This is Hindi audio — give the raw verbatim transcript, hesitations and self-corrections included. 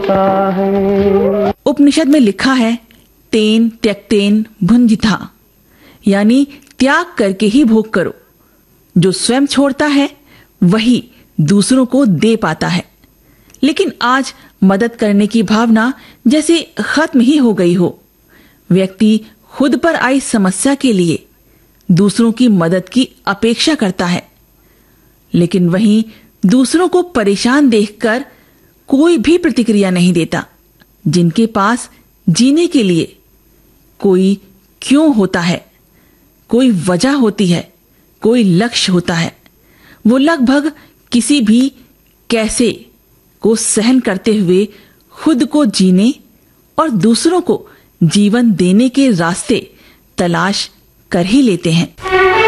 होता है। उपनिषद में लिखा है, तेन त्यक्तेन भुंजिथा, यानी त्याग करके ही भोग करो। जो स्वयं छोड़ता है वही दूसरों को दे पाता है। लेकिन आज मदद करने की भावना जैसे खत्म ही हो गई हो। व्यक्ति खुद पर आई समस्या के लिए दूसरों की मदद की अपेक्षा करता है, लेकिन वहीं दूसरों को परेशान देखकर कोई भी प्रतिक्रिया नहीं देता। जिनके पास जीने के लिए कोई क्यों होता है, कोई वजह होती है, कोई लक्ष्य होता है, वो लगभग किसी भी कैसे को सहन करते हुए खुद को जीने और दूसरों को जीवन देने के रास्ते तलाश कर ही लेते हैं।